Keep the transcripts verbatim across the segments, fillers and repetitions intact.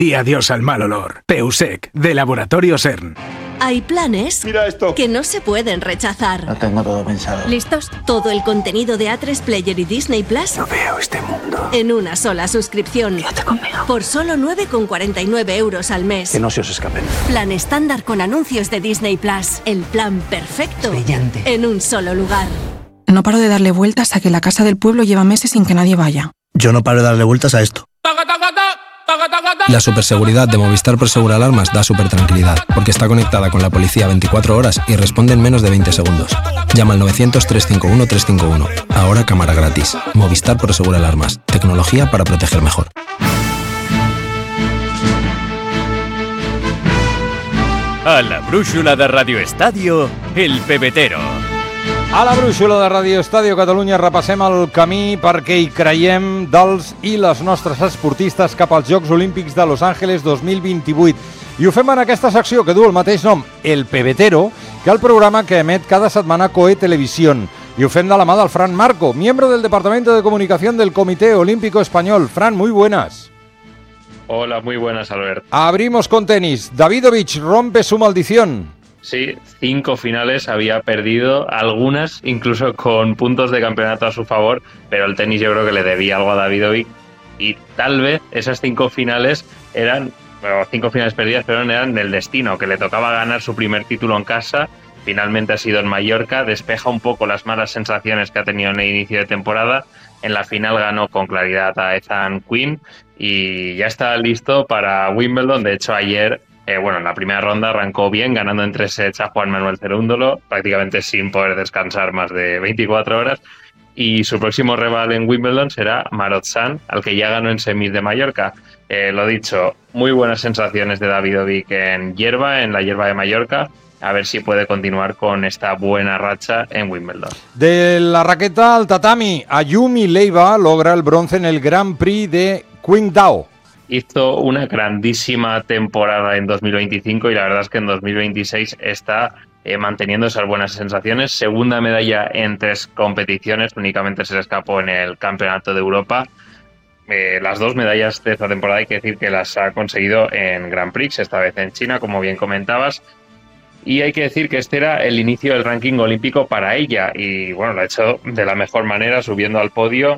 Y adiós al mal olor. Peusec, de Laboratorio CERN. Hay planes Mira esto. que no se pueden rechazar. Lo tengo todo pensado. ¿Listos? Todo el contenido de A tres Player y Disney Plus No veo este mundo. en una sola suscripción. Quédate conmigo. Por solo nueve con cuarenta y nueve euros al mes. Que no se os escapen. Plan estándar con anuncios de Disney Plus. El plan perfecto Brillante. en un solo lugar. No paro de darle vueltas a que la casa del pueblo lleva meses sin que nadie vaya. Yo no paro de darle vueltas a esto. La superseguridad de Movistar Prosegur Alarmas da súper tranquilidad, porque está conectada con la policía veinticuatro horas y responde en menos de veinte segundos. Llama al novecientos, trescientos cincuenta y uno, trescientos cincuenta y uno. Ahora cámara gratis. Movistar Prosegur Alarmas. Tecnología para proteger mejor. A la brúixola de Radio Estadio, El Pebetero. A la brúixola de Radio Estadio Catalunya repassem el camí perquè hi creiem dels i les nostres esportistes cap als Jocs Olímpics de Los Ángeles dos mil vint-i-vuit. I ho fem en aquesta secció que du el mateix nom, El Pebetero, que el programa que emet cada setmana Coe Televisión. Y ho fem de la mà del Fran Marco, miembro del Departamento de Comunicación del Comité Olímpico Español. Fran, muy buenas. Hola, muy buenas, Albert. Abrimos con tenis. Davidovich rompe su maldición. Sí, cinco finales había perdido, algunas incluso con puntos de campeonato a su favor, pero el tenis yo creo que le debía algo a Davidovich y tal vez esas cinco finales eran, bueno, cinco finales perdidas, pero eran del destino, que le tocaba ganar su primer título en casa. Finalmente ha sido en Mallorca, despeja un poco las malas sensaciones que ha tenido en el inicio de temporada. En la final ganó con claridad a Ethan Quinn y ya está listo para Wimbledon. De hecho, ayer, eh, bueno, en la primera ronda arrancó bien, ganando en tres sets a Juan Manuel Cerúndolo, prácticamente sin poder descansar más de veinticuatro horas. Y su próximo rival en Wimbledon será Marot San, al que ya ganó en semis de Mallorca. Eh, lo dicho, muy buenas sensaciones de Davidovich en hierba, en la hierba de Mallorca. A ver si puede continuar con esta buena racha en Wimbledon. De la raqueta al tatami, Ayumi Leiva logra el bronce en el Grand Prix de Qingdao. Hizo una grandísima temporada en dos mil veinticinco y la verdad es que en dos mil veintiséis está eh, manteniendo esas buenas sensaciones. Segunda medalla en tres competiciones, únicamente se le escapó en el Campeonato de Europa. Eh, las dos medallas de esta temporada hay que decir que las ha conseguido en Grand Prix, esta vez en China, como bien comentabas. Y hay que decir que este era el inicio del ranking olímpico para ella y bueno, lo ha hecho de la mejor manera, subiendo al podio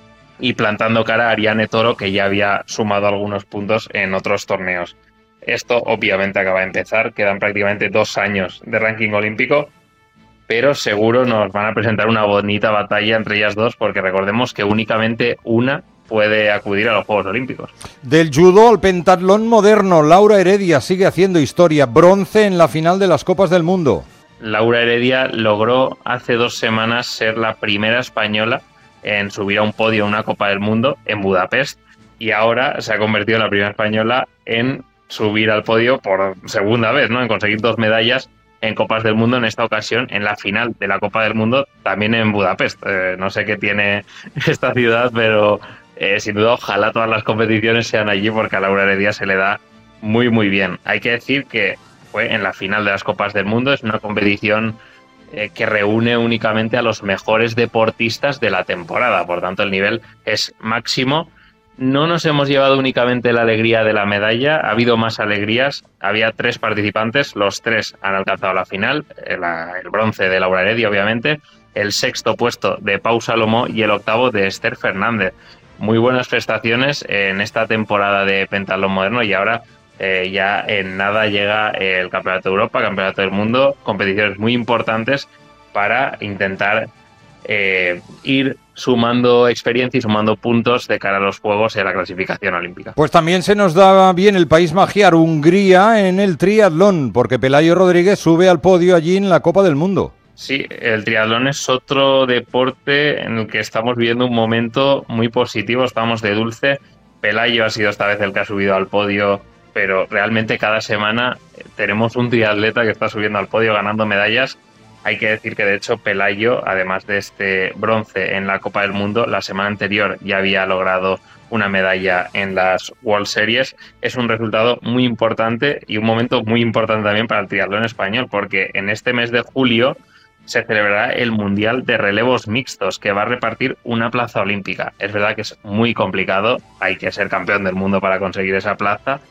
y plantando cara a Ariane Toro, que ya había sumado algunos puntos en otros torneos. Esto obviamente acaba de empezar, quedan prácticamente dos años de ranking olímpico, pero seguro nos van a presentar una bonita batalla entre ellas dos, porque recordemos que únicamente una puede acudir a los Juegos Olímpicos. Del judo al pentatlón moderno, Laura Heredia sigue haciendo historia, bronce en la final de las Copas del Mundo. Laura Heredia logró hace dos semanas ser la primera española en subir a un podio en una Copa del Mundo en Budapest y ahora se ha convertido en la primera española en subir al podio por segunda vez, ¿no? En conseguir dos medallas en Copas del Mundo, en esta ocasión en la final de la Copa del Mundo, también en Budapest. Eh, no sé qué tiene esta ciudad, pero Eh, sin duda, ojalá todas las competiciones sean allí porque a Laura Heredia se le da muy muy bien. Hay que decir que fue en la final de las Copas del Mundo, es una competición eh, que reúne únicamente a los mejores deportistas de la temporada, por tanto el nivel es máximo. No nos hemos llevado únicamente la alegría de la medalla, ha habido más alegrías, había tres participantes, los tres han alcanzado la final, el, el bronce de Laura Heredia obviamente, el sexto puesto de Pau Salomó y el octavo de Esther Fernández. Muy buenas prestaciones en esta temporada de pentatlón moderno y ahora eh, ya en nada llega el Campeonato de Europa, Campeonato del Mundo, competiciones muy importantes para intentar eh, ir sumando experiencia y sumando puntos de cara a los Juegos y a la clasificación olímpica. Pues también se nos da bien el país magiar, Hungría, en el triatlón, porque Pelayo Rodríguez sube al podio allí en la Copa del Mundo. Sí, el triatlón es otro deporte en el que estamos viviendo un momento muy positivo, estamos de dulce. Pelayo ha sido esta vez el que ha subido al podio, pero realmente cada semana tenemos un triatleta que está subiendo al podio ganando medallas. Hay que decir que de hecho Pelayo, además de este bronce en la Copa del Mundo, la semana anterior ya había logrado una medalla en las World Series. Es un resultado muy importante y un momento muy importante también para el triatlón español, porque en este mes de julio se celebrará el Mundial de Relevos Mixtos, que va a repartir una plaza olímpica. Es verdad que es muy complicado, hay que ser campeón del mundo para conseguir esa plaza,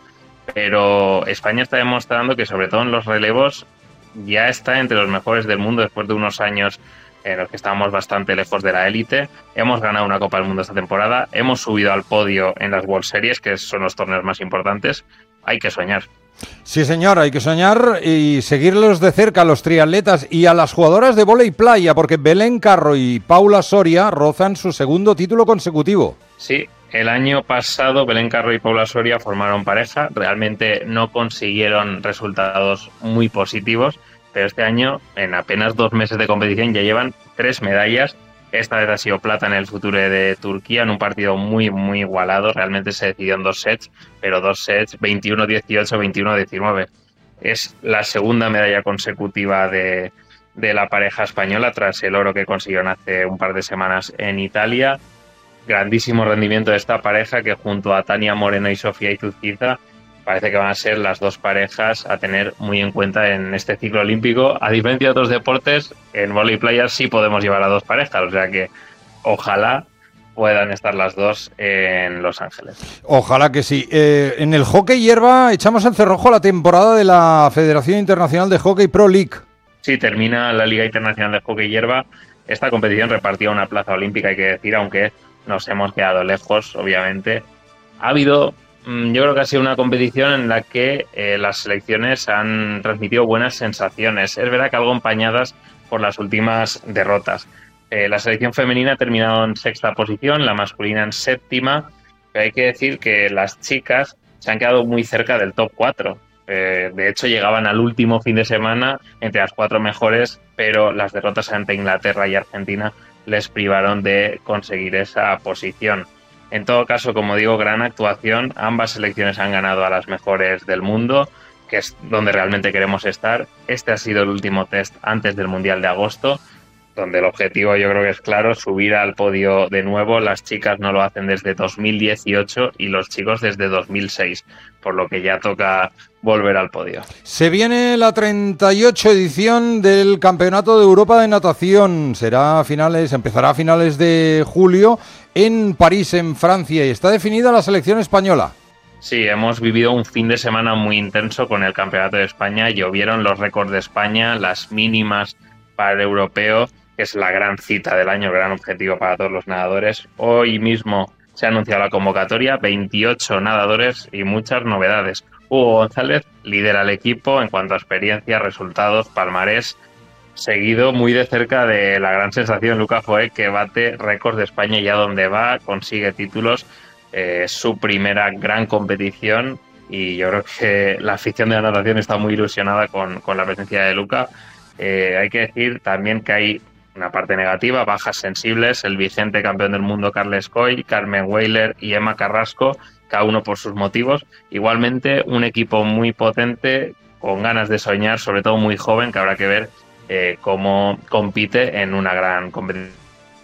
pero España está demostrando que sobre todo en los relevos ya está entre los mejores del mundo después de unos años en los que estábamos bastante lejos de la élite. Hemos ganado una Copa del Mundo esta temporada, hemos subido al podio en las World Series, que son los torneos más importantes. Hay que soñar. Sí, señor, hay que soñar y seguirlos de cerca a los triatletas y a las jugadoras de vóley playa, porque Belén Carro y Paula Soria rozan su segundo título consecutivo. Sí, el año pasado Belén Carro y Paula Soria formaron pareja, realmente no consiguieron resultados muy positivos, pero este año, en apenas dos meses de competición, ya llevan tres medallas. Esta vez ha sido plata en el Future de Turquía, en un partido muy, muy igualado. Realmente se decidió en dos sets, pero dos sets, veintiuno dieciocho, veintiuno diecinueve. Es la segunda medalla consecutiva de, de la pareja española, tras el oro que consiguieron hace un par de semanas en Italia. Grandísimo rendimiento de esta pareja, que junto a Tania Moreno y Sofía Izuzquiza parece que van a ser las dos parejas a tener muy en cuenta en este ciclo olímpico. A diferencia de otros deportes, en vóley playa sí podemos llevar a dos parejas, o sea que ojalá puedan estar las dos en Los Ángeles. Ojalá que sí. Eh, en el hockey hierba echamos en cerrojo la temporada de la Federación Internacional de Hockey Pro League. Sí, termina la Liga Internacional de Hockey hierba. Esta competición repartía una plaza olímpica, hay que decir, aunque nos hemos quedado lejos, obviamente. Ha habido... Yo creo que ha sido una competición en la que eh, las selecciones han transmitido buenas sensaciones. Es verdad que algo empañadas por las últimas derrotas. Eh, la selección femenina ha terminado en sexta posición, la masculina en séptima, pero hay que decir que las chicas se han quedado muy cerca del top cuatro. Eh, de hecho, llegaban al último fin de semana entre las cuatro mejores, pero las derrotas ante Inglaterra y Argentina les privaron de conseguir esa posición. En todo caso, como digo, gran actuación. Ambas selecciones han ganado a las mejores del mundo, que es donde realmente queremos estar. Este ha sido el último test antes del Mundial de agosto, donde el objetivo yo creo que es claro, subir al podio de nuevo. Las chicas no lo hacen desde dos mil dieciocho y los chicos desde dos mil seis, por lo que ya toca volver al podio. Se viene la treinta y ocho edición del Campeonato de Europa de Natación. Será a finales, empezará a finales de julio en París, en Francia, y está definida la selección española. Sí, hemos vivido un fin de semana muy intenso con el Campeonato de España. Llovieron los récords de España, las mínimas para el europeo, que es la gran cita del año, el gran objetivo para todos los nadadores. Hoy mismo se ha anunciado la convocatoria, veintiocho nadadores y muchas novedades. Hugo González lidera el equipo en cuanto a experiencia, resultados, palmarés, seguido muy de cerca de la gran sensación Luca Foé, que bate récords de España ya donde va, consigue títulos, eh, su primera gran competición, y yo creo que la afición de la natación está muy ilusionada con, con la presencia de Luca. Eh, hay que decir también que hay una parte negativa, bajas sensibles, el vigente campeón del mundo Carles Coll, Carmen Weiler y Emma Carrasco, cada uno por sus motivos. Igualmente un equipo muy potente, con ganas de soñar, sobre todo muy joven, que habrá que ver eh, cómo compite en una gran competición.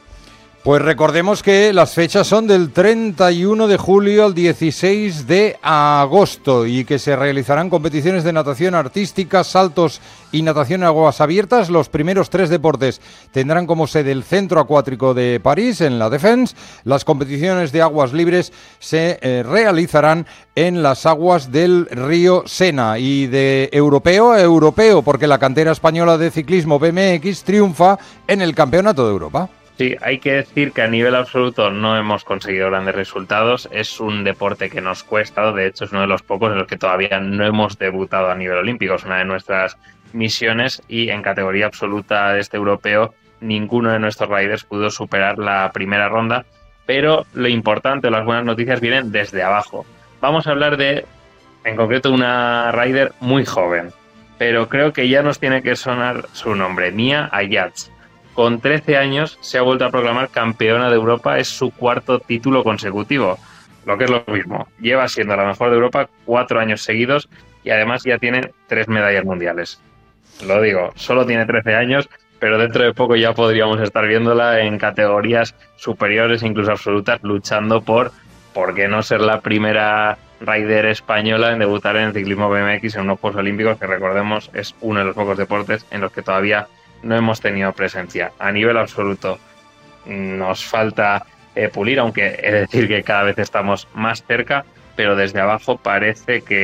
Pues recordemos que las fechas son del treinta y uno de julio al dieciséis de agosto y que se realizarán competiciones de natación artística, saltos y natación en aguas abiertas. Los primeros tres deportes tendrán como sede el Centro Acuático de París, en la Défense. Las competiciones de aguas libres se eh, realizarán en las aguas del río Sena. Y de europeo a europeo, porque la cantera española de ciclismo B M X triunfa en el Campeonato de Europa. Sí, hay que decir que a nivel absoluto no hemos conseguido grandes resultados. Es un deporte que nos cuesta, de hecho es uno de los pocos en los que todavía no hemos debutado a nivel olímpico. Es una de nuestras misiones y en categoría absoluta de este europeo ninguno de nuestros riders pudo superar la primera ronda, pero lo importante, las buenas noticias vienen desde abajo. Vamos a hablar de, en concreto, una rider muy joven, pero creo que ya nos tiene que sonar su nombre, Mia Ayats. Con trece años se ha vuelto a proclamar campeona de Europa, es su cuarto título consecutivo, lo que es lo mismo. Lleva siendo la mejor de Europa cuatro años seguidos y además ya tiene tres medallas mundiales. Lo digo, solo tiene trece años, pero dentro de poco ya podríamos estar viéndola en categorías superiores, incluso absolutas, luchando por, ¿por qué no ser la primera rider española en debutar en el ciclismo B M X en unos Juegos Olímpicos, que recordemos es uno de los pocos deportes en los que todavía no hemos tenido presencia. A nivel absoluto nos falta eh, pulir, aunque he de decir que cada vez estamos más cerca, pero desde abajo parece que